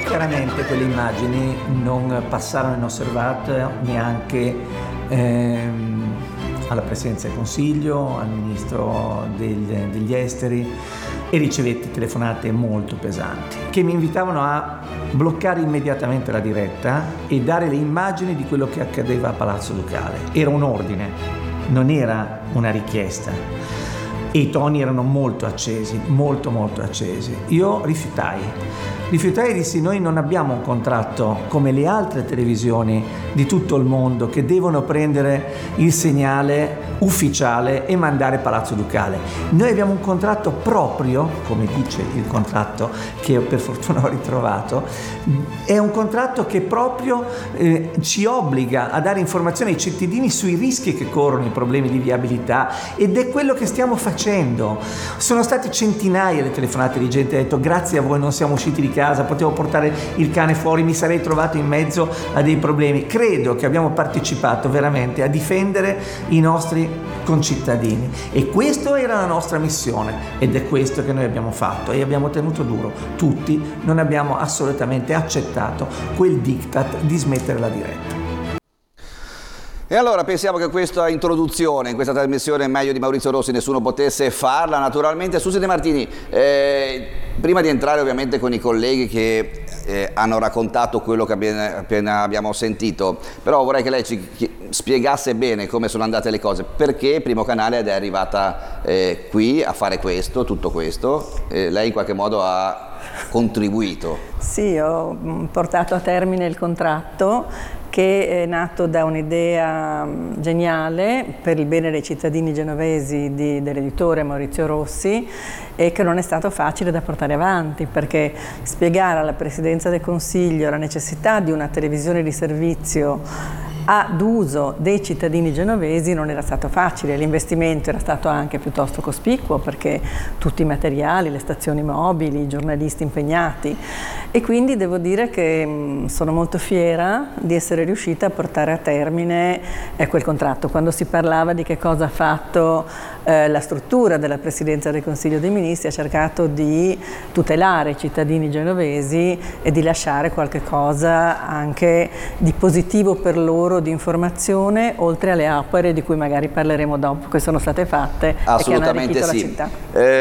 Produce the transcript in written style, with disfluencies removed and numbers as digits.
chiaramente quelle immagini non passarono inosservate neanche alla Presidenza del Consiglio, al Ministro degli Esteri, e ricevetti telefonate molto pesanti che mi invitavano a bloccare immediatamente la diretta e dare le immagini di quello che accadeva a Palazzo Ducale. Era un ordine, non era una richiesta, e i toni erano molto accesi, molto accesi. Io rifiutai e dissi: noi non abbiamo un contratto come le altre televisioni di tutto il mondo che devono prendere il segnale ufficiale e mandare Palazzo Ducale. Noi abbiamo un contratto proprio, come dice il contratto che io per fortuna ho ritrovato, è un contratto che proprio ci obbliga a dare informazioni ai cittadini sui rischi che corrono, i problemi di viabilità, ed è quello che stiamo facendo. Sono state centinaia le telefonate di gente che ha detto: grazie a voi non siamo usciti di casa, potevo portare il cane fuori, mi sarei trovato in mezzo a dei problemi. Credo che abbiamo partecipato veramente a difendere i nostri concittadini, e questa era la nostra missione, ed è questo che noi abbiamo fatto, e abbiamo tenuto duro tutti, non abbiamo assolutamente accettato quel diktat di smettere la diretta. E allora pensiamo che questa introduzione in questa trasmissione meglio di Maurizio Rossi nessuno potesse farla. Naturalmente, Susi De Martini, prima di entrare ovviamente con i colleghi che hanno raccontato quello che appena abbiamo sentito, però vorrei che lei ci spiegasse bene come sono andate le cose, perché Primo Canale è arrivata qui a fare questo, tutto questo, lei in qualche modo ha contribuito. Sì, ho portato a termine il contratto, che è nato da un'idea geniale per il bene dei cittadini genovesi dell'editore Maurizio Rossi, e che non è stato facile da portare avanti, perché spiegare alla Presidenza del Consiglio la necessità di una televisione di servizio ad uso dei cittadini genovesi non era stato facile. L'investimento era stato anche piuttosto cospicuo, perché tutti i materiali, le stazioni mobili, i giornalisti impegnati, e quindi devo dire che sono molto fiera di essere riuscita a portare a termine quel contratto. Quando si parlava di che cosa ha fatto la struttura della Presidenza del Consiglio dei Ministri, ha cercato di tutelare i cittadini genovesi e di lasciare qualche cosa anche di positivo per loro, di informazione, oltre alle opere di cui magari parleremo dopo, che sono state fatte e che hanno arricchito la città.